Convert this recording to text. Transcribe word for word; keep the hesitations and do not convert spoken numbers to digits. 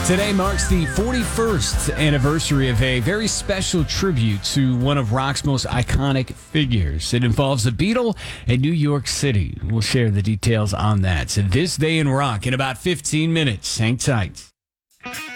Today marks the forty-first anniversary of a very special tribute to one of rock's most iconic figures. It involves a Beatle in New York City. We'll share the details on that. So this day in rock in about fifteen minutes. Hang tight.